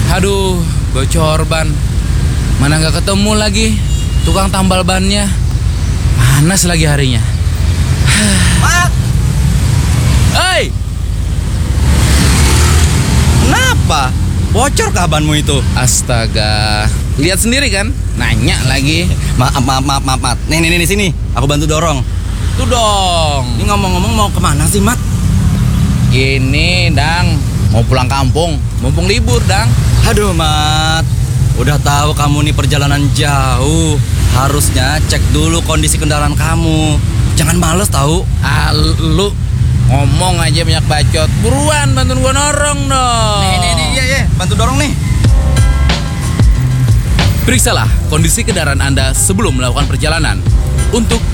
Aduh, bocor ban. Mana nggak ketemu lagi tukang tambal bannya. Panas lagi harinya. Mat, Hei, kenapa? Bocor kah banmu itu? astaga. Lihat sendiri kan? Nanya lagi. Maaf. Nih, sini. Aku bantu dorong. Tuh dong. Ini ngomong-ngomong mau kemana sih, Mat? Gini, Dang. Mau pulang kampung. Mumpung libur, Dang. Aduh, Mat. Udah tahu kamu nih perjalanan jauh. Harusnya cek dulu kondisi kendaraan kamu. Jangan males tahu. Ah, lu ngomong aja banyak bacot. Buruan bantuin gua norong dong. Iya. Bantu dorong nih. Periksalah kondisi kendaraan Anda sebelum melakukan perjalanan. Untuk